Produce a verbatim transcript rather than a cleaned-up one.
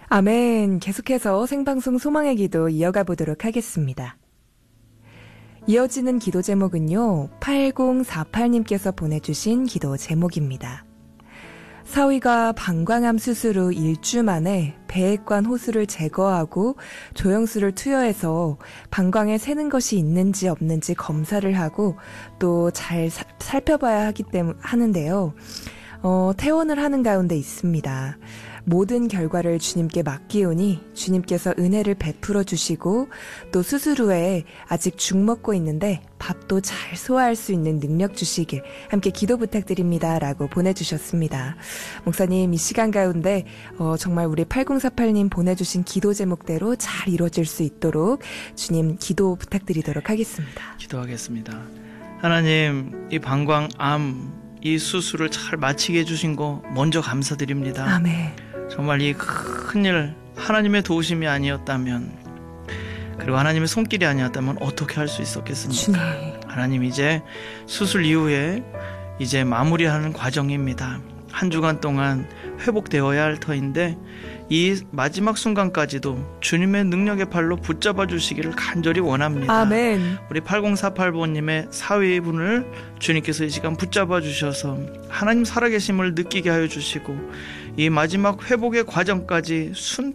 아멘. 계속해서 생방송 소망의 기도 이어가 보도록 하겠습니다. 이어지는 기도 제목은요, 팔공사팔님께서 보내주신 기도 제목입니다. 사위가 방광암 수술 후 일주 만에 배액관 호수를 제거하고 조영수를 투여해서 방광에 새는 것이 있는지 없는지 검사를 하고 또 잘 살펴봐야 하기 때문 하는데요. 어, 퇴원을 하는 가운데 있습니다. 모든 결과를 주님께 맡기오니 주님께서 은혜를 베풀어 주시고 또 수술 후에 아직 죽 먹고 있는데 밥도 잘 소화할 수 있는 능력 주시길 함께 기도 부탁드립니다 라고 보내주셨습니다. 목사님, 이 시간 가운데 어, 정말 우리 팔공사팔님 보내주신 기도 제목대로 잘 이루어질 수 있도록 주님 기도 부탁드리도록 하겠습니다. 기도하겠습니다. 하나님, 이 방광암 이 수술을 잘 마치게 해주신 거 먼저 감사드립니다. 아멘. 정말 이 큰일 하나님의 도우심이 아니었다면, 그리고 하나님의 손길이 아니었다면 어떻게 할 수 있었겠습니까? 주님. 하나님, 이제 수술 이후에 이제 마무리하는 과정입니다. 한 주간 동안 회복되어야 할 터인데 이 마지막 순간까지도 주님의 능력의 팔로 붙잡아 주시기를 간절히 원합니다. 아멘. 우리 팔공사팔번님의 사위분을 주님께서 이 시간 붙잡아 주셔서 하나님 살아계심을 느끼게 하여 주시고 이 마지막 회복의 과정까지 순